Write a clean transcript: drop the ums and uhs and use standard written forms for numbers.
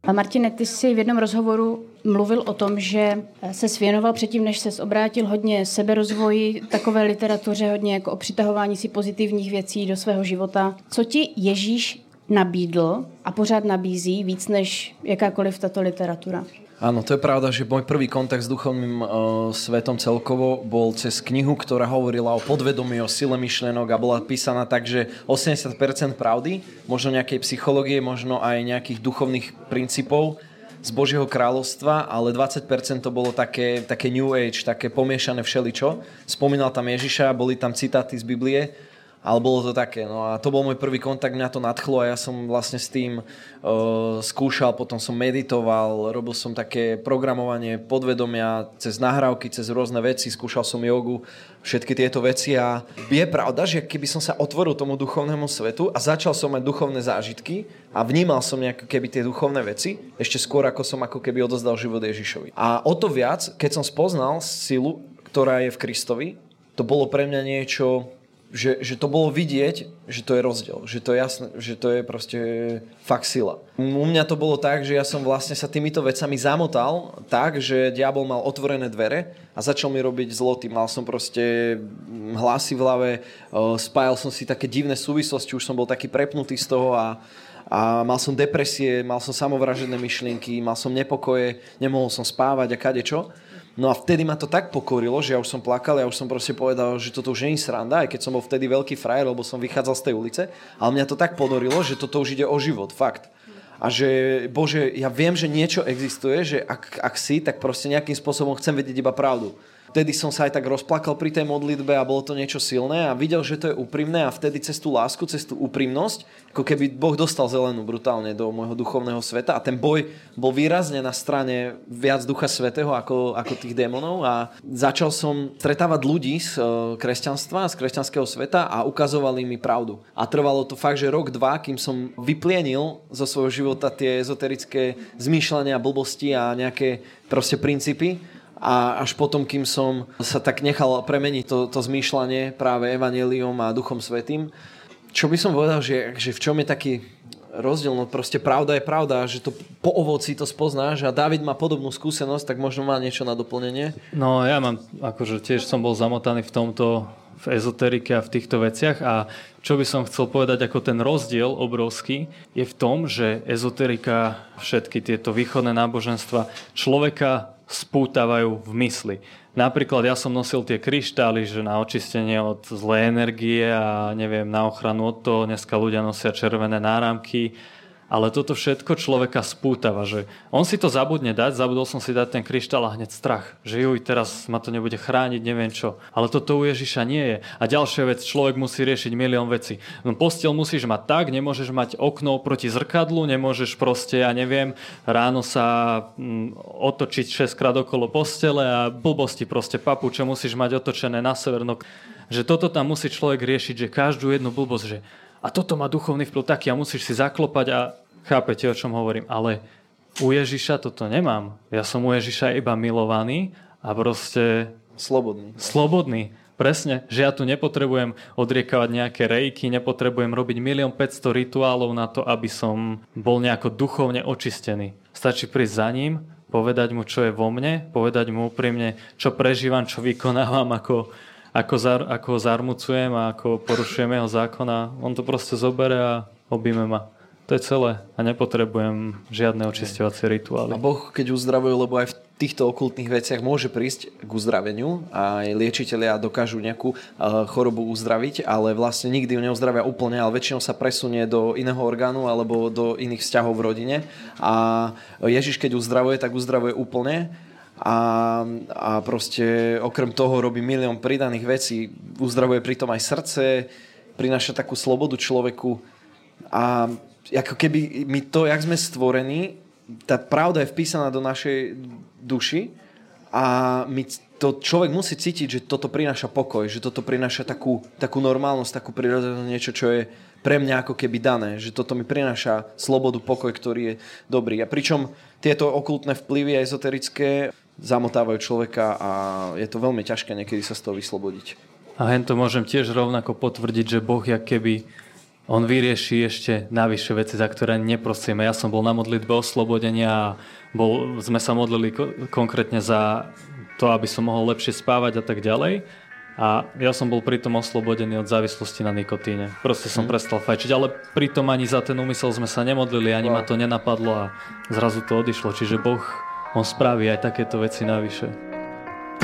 A Martine, ty jsi v jednom rozhovoru mluvil o tom, že se věnoval předtím, než ses obrátil, hodně seberozvoji, takové literatuře, hodně jako o přitahování si pozitivních věcí do svého života. Co ti Ježíš nabídl a pořád nabízí víc než jakákoliv tato literatura? Áno, to je pravda, že môj prvý kontakt s duchovným svetom celkovo bol cez knihu, ktorá hovorila o podvedomí, o sile myšlienok a bola písaná tak, že 80% pravdy, možno nejakej psychológie, možno aj nejakých duchovných princípov z Božieho kráľovstva, ale 20% to bolo také New Age, také pomiešané všeličo. Spomínal tam Ježiša, boli tam citáty z Biblie, ale bolo to také. No a to bol môj prvý kontakt, mňa to nadchlo a ja som vlastne s tým skúšal, potom som meditoval, robil som také programovanie podvedomia cez nahrávky, cez rôzne veci, skúšal som jogu, všetky tieto veci a je pravda, že keby som sa otvoril tomu duchovnému svetu a začal som mať duchovné zážitky a vnímal som nejaké keby tie duchovné veci, ešte skôr ako som ako keby odozdal život Ježišovi. A o to viac, keď som spoznal silu, ktorá je v Kristovi, to bolo pre mňa niečo, že to bolo vidieť, že to je rozdiel, že to je jasné, že to je proste fakt sila. U mňa to bolo tak, že ja som vlastne sa týmito vecami zamotal tak, že diabol mal otvorené dvere a začal mi robiť zloty. Mal som proste hlasy v hlave, spájal som si také divné súvislosti, už som bol taký prepnutý z toho a mal som depresie, mal som samovražedné myšlienky, mal som nepokoje, nemohol som spávať a kadečo. No a vtedy ma to tak pokorilo, že ja už som plakal, ja už som proste povedal, že toto už nie je sranda, aj keď som bol vtedy veľký frajer, lebo som vychádzal z tej ulice, ale mňa to tak podorilo, že toto už ide o život, fakt. A že, Bože, ja viem, že niečo existuje, že ak si, tak proste nejakým spôsobom chcem vedieť iba pravdu. Vtedy som sa aj tak rozplakal pri tej modlitbe a bolo to niečo silné a videl, že to je úprimné a vtedy cez tú lásku, cez tú úprimnosť, ako keby Boh dostal zelenú brutálne do môjho duchovného sveta a ten boj bol výrazne na strane viac Ducha Svätého ako tých démonov a začal som stretávať ľudí z kresťanstva, z kresťanského sveta a ukazovali mi pravdu. A trvalo to fakt, že rok, dva, kým som vyplienil zo svojho života tie ezoterické zmýšľania, blbosti a nejaké proste princípy. A až potom, kým som sa tak nechal premeniť to zmýšľanie práve evanjeliom a Duchom Svätým. Čo by som povedal, že v čom je taký rozdiel? No proste pravda je pravda, že to po ovoci to spoznáš a Dávid má podobnú skúsenosť, tak možno má niečo na doplnenie? No ja mám, akože tiež som bol zamotaný v tomto, v ezoterike a v týchto veciach a čo by som chcel povedať ako ten rozdiel obrovský je v tom, že ezoterika, všetky tieto východné náboženstva človeka spútavajú v mysli. Napríklad ja som nosil tie kryštály, že na očistenie od zlej energie a neviem, na ochranu od toho. Dneska ľudia nosia červené náramky. Ale toto všetko človeka spútava, že on si to zabudne dať, zabudol som si dať ten kryštál a hneď strach, že juj, teraz ma to nebude chrániť, neviem čo. Ale toto u Ježiša nie je. A ďalšia vec, človek musí riešiť milión vecí. No, posteľ musíš mať tak, nemôžeš mať okno proti zrkadlu, nemôžeš proste, ja neviem, ráno sa otočiť 6-krát okolo postele a blbosti proste papuče musíš mať otočené na sever. No, že toto tam musí človek riešiť, že každú jednu blbosť, že a toto má duchovný vplyv taký a musíš si zaklopať a chápete, o čom hovorím. Ale u Ježiša toto nemám. Ja som u Ježiša iba milovaný a proste slobodný. Presne, že ja tu nepotrebujem odriekavať nejaké rejky, nepotrebujem robiť 1 500 000 rituálov na to, aby som bol nejako duchovne očistený. Stačí prísť za ním, povedať mu, čo je vo mne, povedať mu úprimne, čo prežívam, čo vykonávam, ako ho zarmucujem a ako porušujem jeho zákon a on to proste zobere a objíme ma. To je celé a nepotrebujem žiadne očisťovacie rituály. A Boh, keď uzdravuje, lebo aj v týchto okultných veciach môže prísť k uzdraveniu a aj liečitelia dokážu nejakú chorobu uzdraviť, ale vlastne nikdy ju neuzdravia úplne, ale väčšinou sa presunie do iného orgánu alebo do iných vzťahov v rodine a Ježiš, keď uzdravuje, tak uzdravuje úplne. A proste okrem toho robí milión pridaných vecí, uzdravuje pritom aj srdce, prináša takú slobodu človeku a ako keby my to, jak sme stvorení, tá pravda je vpísaná do našej duši a to človek musí cítiť, že toto prináša pokoj, že toto prináša takú normálnosť, takú prirodzenú niečo, čo je pre mňa ako keby dané, že toto mi prináša slobodu, pokoj, ktorý je dobrý. A pričom tieto okultné vplyvy ezoterické zamotávajú človeka a je to veľmi ťažké niekedy sa z toho vyslobodiť. A hento môžem tiež rovnako potvrdiť, že Boh jak keby on vyrieši ešte navyše veci, za ktoré neprosíme. Ja som bol na modlitbe oslobodenia a sme sa modlili konkrétne za to, aby som mohol lepšie spávať a tak ďalej. A ja som bol pritom oslobodený od závislosti na nikotíne. Proste som prestal fajčiť, ale pritom ani za ten úmysel sme sa nemodlili, ani ma to nenapadlo a zrazu to odišlo. Čiže Boh, on spraví aj takéto veci navyše.